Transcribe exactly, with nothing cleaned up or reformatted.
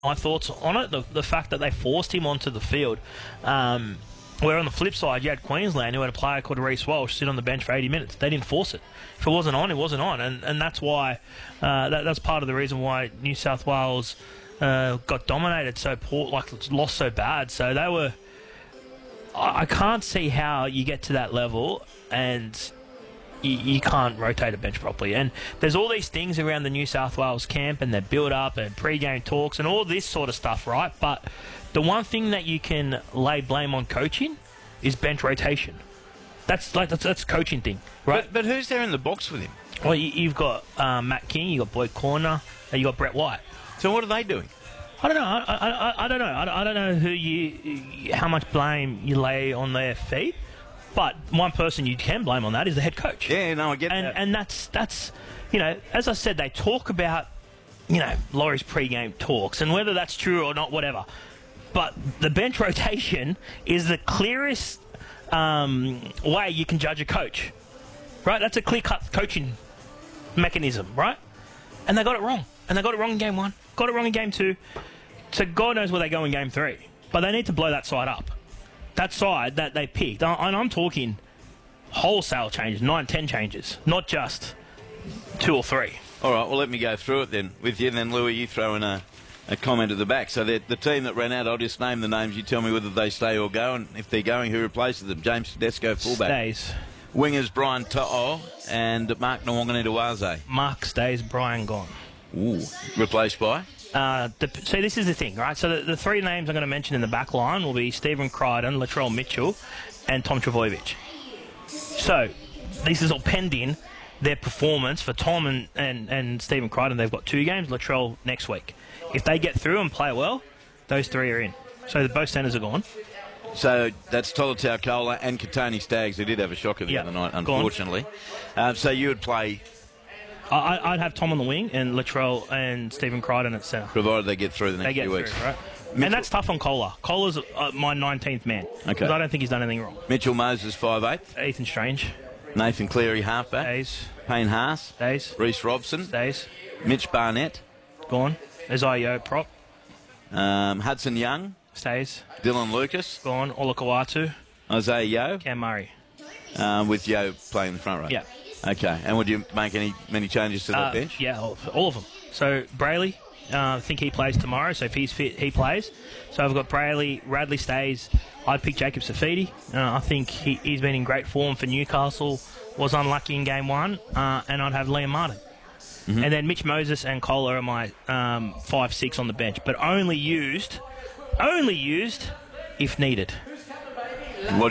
My thoughts on it, the, the fact that they forced him onto the field. Um, where on the flip side, you had Queensland, who had a player called Reece Walsh sit on the bench for eighty minutes. They didn't force it. If it wasn't on, it wasn't on. And, and that's why, uh, that, that's part of the reason why New South Wales uh, got dominated so poor, like lost so bad. So they were... I, I can't see how you get to that level and... You, you can't rotate a bench properly. And there's all these things around the New South Wales camp and their build-up and pre-game talks and all this sort of stuff, right? But the one thing that you can lay blame on coaching is bench rotation. That's like that's, that's a coaching thing, right? But, but who's there in the box with him? Well, you, you've got um, Matt King, you've got Boyd Corner, and you've got Brett White. So what are they doing? I don't know. I, I, I, I don't know. I, I don't know who you, how much blame you lay on their feet. But one person you can blame on that is the head coach. Yeah, no, I get and, that. And that's, that's, you know, as I said, they talk about, you know, Laurie's pre-game talks, and whether that's true or not, whatever. But the bench rotation is the clearest um, way you can judge a coach, right? That's a clear-cut coaching mechanism, right? And they got it wrong. And they got it wrong in game one, got it wrong in game two. So God knows where they go in game three. But they need to blow that side up. That side that they picked, and I'm talking wholesale changes, nine, ten changes, not just two or three. All right, well, let me go through it then with you, and then, Louis, you throw in a, a comment at the back. So the team that ran out, I'll just name the names. You tell me whether they stay or go, and if they're going, who replaces them? James Tedesco, fullback. Stays. Wingers, Brian To'o and Mark Nwonganitawaze. Mark stays, Brian gone. Ooh. Replaced by? Uh, the, so this is the thing, right? So the, the three names I'm going to mention in the back line will be Stephen Crichton, Latrell Mitchell, and Tom Trbojevic. So this is all pending their performance for Tom and, and, and Stephen Crichton. They've got two games, Latrell next week. If they get through and play well, those three are in. So the both centres are gone. So that's Tolutau Kola and Katoni Staggs, who did have a shocker the yep. other night, unfortunately. Uh, so you would play... I, I'd have Tom on the wing and Latrell and Stephen Crichton at centre. Provided they get through the next they get few through, weeks. Right? Mitchell. And that's tough on Kohler. Kohler's uh, my nineteenth man. Okay. Because I don't think he's done anything wrong. Mitchell Moses, five eight. Ethan Strange. Nathan Cleary, halfback. Stays. Payne Haas. Stays. Reece Robson. Stays. Mitch Barnett. Gone. Isaiah prop. Um, Hudson Young. Stays. Dylan Lucas. Gone. Ola Kawatu. Isaiah Yeo. Cam Murray. Um, with Yeo playing in the front row. Yeah. Okay. And would you make any many changes to that uh, bench? Yeah, all, all of them. So Brayley, uh, I think he plays tomorrow. So if he's fit, he plays. So I've got Brayley. Radley stays. I'd pick Jacob Safidi. Uh, I think he, he's been in great form for Newcastle. Was unlucky in game one. Uh, and I'd have Liam Martin. Mm-hmm. And then Mitch Moses and Kohler are my um, five six on the bench, but only used, only used if needed. What